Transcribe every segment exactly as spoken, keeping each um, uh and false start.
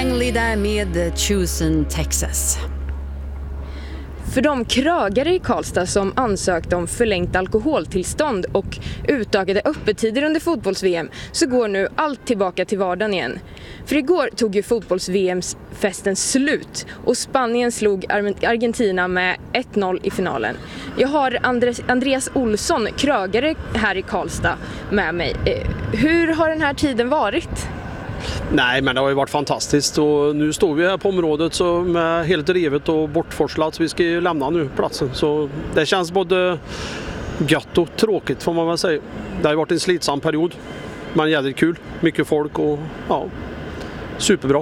Langley där med Chosen Texas. För de krögare i Karlstad som ansökte om förlängt alkoholtillstånd och utökade öppettider under fotbolls-V M så går nu allt tillbaka till vardagen igen. För igår tog ju fotbolls-V M-festen slut och Spanien slog Argentina med ett noll i finalen. Jag har Andres, Andreas Olsson, krögare här i Karlstad, med mig. Hur har den här tiden varit? Nej, men det har ju varit fantastiskt och nu står vi här på området så med helt revet och bortforslat så vi ska ju lämna nu platsen. Så det känns både gött och tråkigt får man väl säga. Det har ju varit en slitsam period, men jävligt kul, mycket folk och ja, superbra.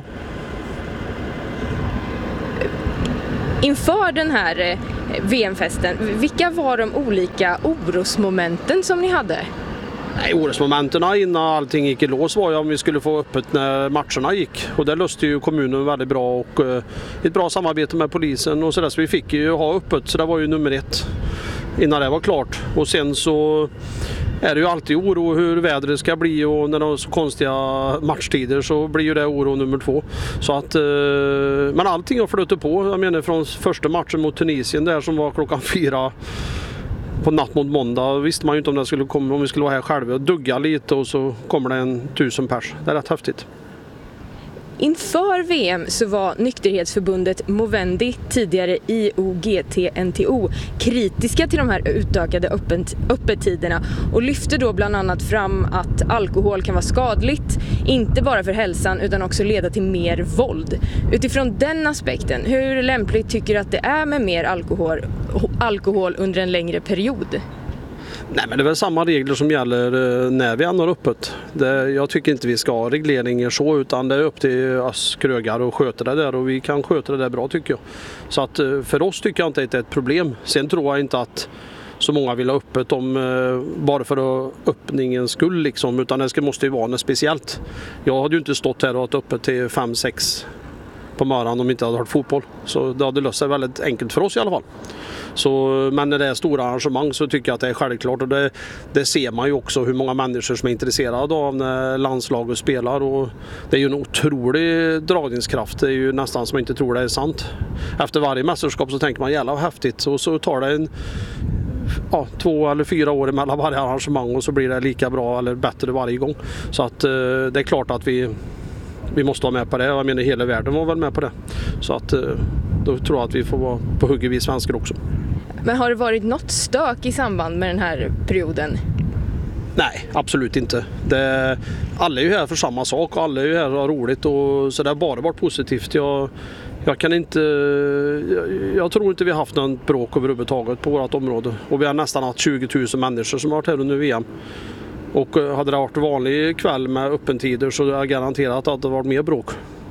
Inför den här V M-festen, vilka var de olika orosmomenten som ni hade? Nej, orosmomenten innan allting gick i lås var ju om vi skulle få öppet när matcherna gick. Och det löste ju kommunen väldigt bra och eh, ett bra samarbete med polisen och sådär. Så vi fick ju ha öppet, så det var ju nummer ett innan det var klart. Och sen så är det ju alltid oro hur vädret ska bli och när det är så konstiga matchtider så blir ju det oro nummer två. Så att, eh, men allting har flutit på. Jag menar från första matchen mot Tunisien där som var klockan fyra på natt mot måndag visste man ju inte om det skulle komma, om vi skulle vara här själva och dugga lite och så kommer det en tusen pers. Det är rätt häftigt. Inför V M så var Nykterhetsförbundet Movendi, tidigare I O G T N T O, kritiska till de här utökade öppet, öppettiderna och lyfte då bland annat fram att alkohol kan vara skadligt, inte bara för hälsan utan också leda till mer våld. Utifrån den aspekten, hur lämpligt tycker du att det är med mer alkohol, alkohol under en längre period? Nej, men det är väl samma regler som gäller när vi ändrar öppet. Det, jag tycker inte vi ska ha regleringar så, utan det är upp till oss krögare och sköta det där och vi kan sköta det där bra tycker jag. Så att för oss tycker jag inte att det är ett problem. Sen tror jag inte att så många vill ha öppet om, bara för öppningens skull liksom, utan det ska, måste ju vara något speciellt. Jag hade ju inte stått här och haft öppet till fem sex på morgonen om inte hade varit fotboll. Så det hade löst sig väldigt enkelt för oss i alla fall. Så, men när det är stora arrangemang så tycker jag att det är självklart och det, det ser man ju också hur många människor som är intresserade av när landslaget spelar och det är ju en otrolig dragningskraft, det är ju nästan som man inte tror det är sant. Efter varje mästerskap så tänker man jävla häftigt och så tar det en ja, två eller fyra år mellan varje arrangemang och så blir det lika bra eller bättre varje gång. Så att det är klart att vi Vi måste vara med på det. Jag menar hela världen var väl med på det. Så att då tror jag att vi får vara på hugget vi svenskar också. Men har det varit något stök i samband med den här perioden? Nej, absolut inte. Det, alla är ju här för samma sak och alla är ju här och har roligt och så det har bara varit positivt. Jag, jag kan inte jag, jag tror inte vi har haft någon bråk överhuvudtaget på vårt område och vi har nästan haft tjugo tusen människor som har varit här under V M. Och hade det varit vanlig kväll med öppentider så är jag garanterat att det varit mer bråk.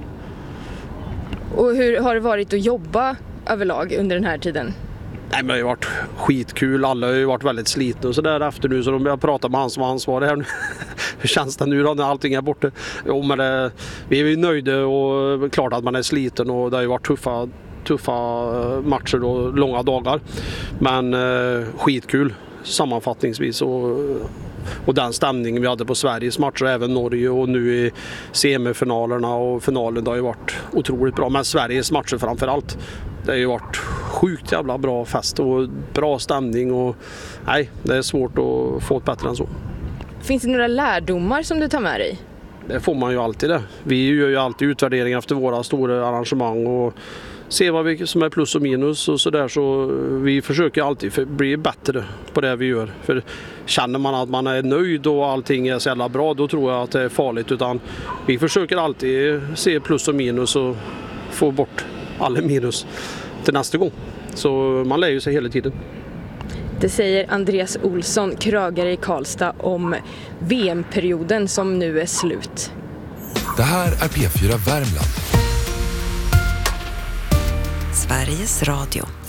Och hur har det varit att jobba överlag under den här tiden? Nej, men det har ju varit skitkul. Alla har ju varit väldigt slitna och så där efter nu. Så de jag pratar med han som var ansvarig här nu. Hur känns det nu då när allting är borta? Jo, men det, vi är ju nöjda och klart att man är sliten och det har ju varit tuffa, tuffa matcher och långa dagar. Men eh, skitkul sammanfattningsvis och Och den stämningen vi hade på Sveriges matcher, även Norge och nu i semifinalerna och finalen, det har ju varit otroligt bra. Men Sveriges matcher framförallt, det har ju varit sjukt jävla bra fest och bra stämning och nej, det är svårt att få ett bättre än så. Finns det några lärdomar som du tar med dig? Det får man ju alltid det. Vi gör ju alltid utvärderingar efter våra stora arrangemang och se vad vi, som är plus och minus och sådär, så vi försöker alltid bli bättre på det vi gör. För känner man att man är nöjd och allting är så jävla bra, då tror jag att det är farligt, utan vi försöker alltid se plus och minus och få bort alla minus till nästa gång. Så man lär ju sig hela tiden. Det säger Andreas Olsson, krögare i Karlstad, om V M-perioden som nu är slut. Det här är P fyra Värmland. Sveriges Radio.